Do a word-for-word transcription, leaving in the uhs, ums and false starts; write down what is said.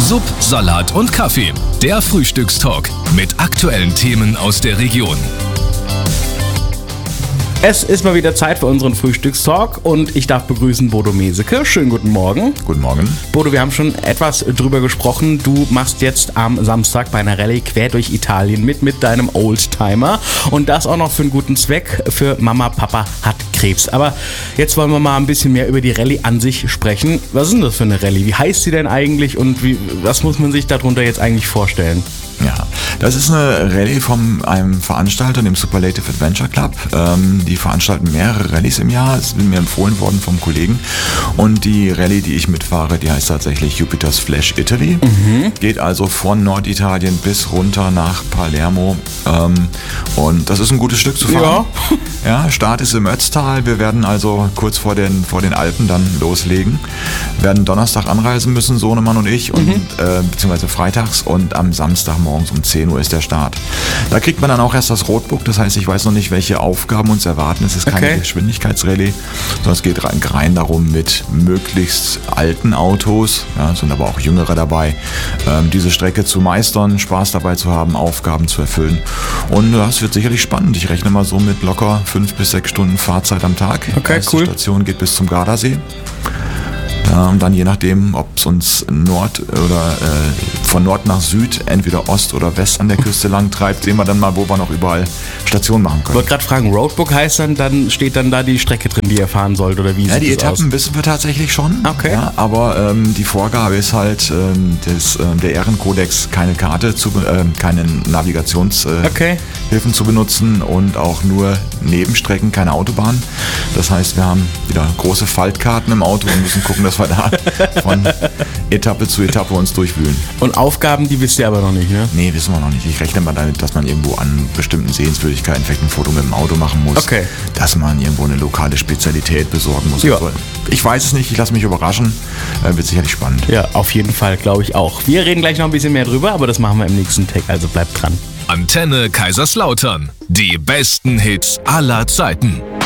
Sub, Salat und Kaffee. Der Frühstückstalk mit aktuellen Themen aus der Region. Es ist mal wieder Zeit für unseren Frühstückstalk und ich darf begrüßen Bodo Meseke. Schönen guten Morgen. Guten Morgen. Bodo, wir haben schon etwas drüber gesprochen. Du machst jetzt am Samstag bei einer Rallye quer durch Italien mit mit deinem Oldtimer und das auch noch für einen guten Zweck, für Mama, Papa hat Krebs. Aber jetzt wollen wir mal ein bisschen mehr über die Rallye an sich sprechen. Was ist denn das für eine Rallye? Wie heißt sie denn eigentlich und wie, was muss man sich darunter jetzt eigentlich vorstellen? Ja, das ist eine Rallye von einem Veranstalter, dem Superlative Adventure Club. Ähm, die veranstalten mehrere Rallyes im Jahr. Es ist mir empfohlen worden vom Kollegen. Und die Rallye, die ich mitfahre, die heißt tatsächlich Jupiter's Flash Italy. Mhm. Geht also von Norditalien bis runter nach Palermo. Ähm, und das ist ein gutes Stück zu fahren. Ja. Ja, Start ist im Ötztal. Wir werden also kurz vor den, vor den Alpen dann loslegen. Wir werden Donnerstag anreisen müssen, Sohnemann und ich, und, mhm. äh, beziehungsweise freitags, und am Samstag morgens um zehn Uhr ist der Start. Da kriegt man dann auch erst das Roadbook, das heißt, ich weiß noch nicht, welche Aufgaben uns erwarten. Es ist keine okay. Geschwindigkeitsrallye, sondern es geht rein, rein darum, mit möglichst alten Autos, ja, sind aber auch jüngere dabei, ähm, diese Strecke zu meistern, Spaß dabei zu haben, Aufgaben zu erfüllen. Und das wird sicherlich spannend. Ich rechne mal so mit locker fünf bis sechs Stunden Fahrzeit am Tag. Okay, die cool. Station geht bis zum Gardasee. Ja, und dann je nachdem, ob es uns Nord oder äh, von Nord nach Süd, entweder Ost oder West an der Küste lang treibt, sehen wir dann mal, wo wir noch überall Stationen machen können. Ich wollte gerade fragen, Roadbook heißt dann, dann steht dann da die Strecke drin, die ihr fahren sollt, oder wie ja, sieht die das Etappen aus? Wissen wir tatsächlich schon. Okay. Ja, aber ähm, die Vorgabe ist halt, ähm, des, äh, der Ehrenkodex, keine Karte, zu, äh, keine Navigationshilfen äh, okay. zu benutzen und auch nur Nebenstrecken, keine Autobahn. Das heißt, wir haben wieder große Faltkarten im Auto und müssen gucken, dass wir da von Etappe zu Etappe uns durchwühlen. Und Aufgaben, die wisst ihr aber noch nicht, ne? Nee, wissen wir noch nicht. Ich rechne mal damit, dass man irgendwo an bestimmten Sehenswürdigkeiten vielleicht ein Foto mit dem Auto machen muss. Okay. Dass man irgendwo eine lokale Spezialität besorgen muss. Ja. Also, ich weiß es nicht, ich lasse mich überraschen. Äh, wird sicherlich spannend. Ja, auf jeden Fall, glaube ich auch. Wir reden gleich noch ein bisschen mehr drüber, aber das machen wir im nächsten Tag, also bleibt dran. Antenne Kaiserslautern. Die besten Hits aller Zeiten.